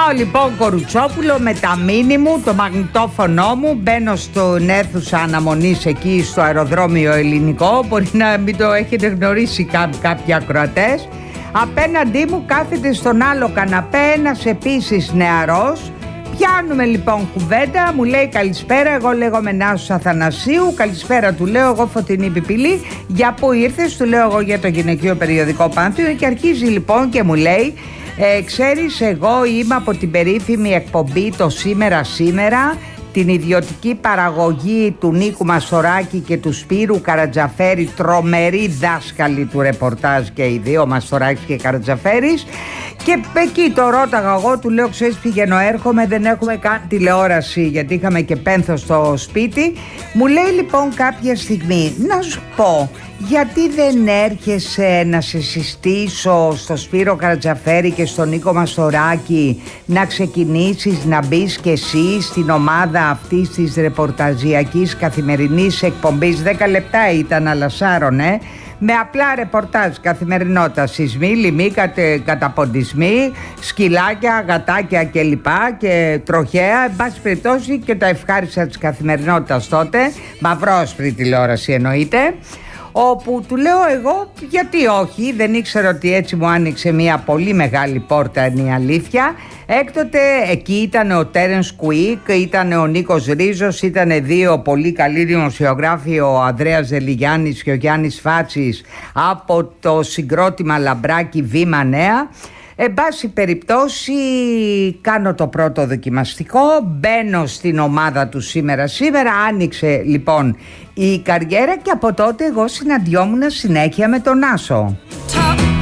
Πάω λοιπόν Κορουτσόπουλο με τα μίνι μου, το μαγνητόφωνο μου. Μπαίνω στον αίθουσα αναμονής εκεί στο αεροδρόμιο Ελληνικό. Μπορεί να μην το έχετε γνωρίσει κάποιοι ακροατές. Απέναντί μου κάθεται στον άλλο καναπέ ένας επίσης νεαρός. Πιάνουμε λοιπόν κουβέντα, μου λέει καλησπέρα, εγώ λέγομαι Νάσος Αθανασίου. Καλησπέρα του λέω, εγώ Φωτεινή Πιπηλή. Για πού ήρθες, του λέω εγώ για το γυναικείο περιοδικό Πάνθεο. Και αρχίζει λοιπόν και μου λέει ξέρεις, εγώ είμαι από την περίφημη εκπομπή το Σήμερα, την ιδιωτική παραγωγή του Νίκου Μαστοράκη και του Σπύρου Καρατζαφέρη, τρομεροί δάσκαλοι του ρεπορτάζ και οι δύο, Μαστοράκης και Καρατζαφέρης. Και εκεί το ρώταγα εγώ, του λέω ξέρεις πηγαίνω έρχομαι, δεν έχουμε καν τηλεόραση γιατί είχαμε και πένθο στο σπίτι. Μου λέει λοιπόν κάποια στιγμή, να σου πω, γιατί δεν έρχεσαι να σε συστήσω στο Σπύρο Καρατζαφέρη και στον Νίκο Μαστοράκη να ξεκινήσεις να μπεις και εσύ στην ομάδα αυτής της ρεπορταζιακής καθημερινής εκπομπής? 10 λεπτά ήταν, αλλά σάρωνε, με απλά ρεπορτάζ καθημερινότητα, σεισμοί, λοιμοί, καταποντισμοί, σκυλάκια, γατάκια κλπ. Και τροχέα, εν πάση περιπτώσει, και τα ευχάριστα της καθημερινότητας τότε, μαυρόσπρη τηλεόραση εννοείται. Όπου του λέω εγώ γιατί όχι, δεν ήξερα ότι έτσι μου άνοιξε μια πολύ μεγάλη πόρτα, είναι η αλήθεια. Έκτοτε εκεί ήταν ο Τέρενς Κουίκ, ήταν ο Νίκος Ρίζος, ήταν δύο πολύ καλοί δημοσιογράφοι, ο Ανδρέας Ζελιγιάννης και ο Γιάννης Φάτσης από το συγκρότημα Λαμπράκι Βήμα Νέα. Εν πάση περιπτώσει κάνω το πρώτο δοκιμαστικό, μπαίνω στην ομάδα του σήμερα, άνοιξε λοιπόν η καριέρα και από τότε εγώ συναντιόμουν συνέχεια με τον Άσο.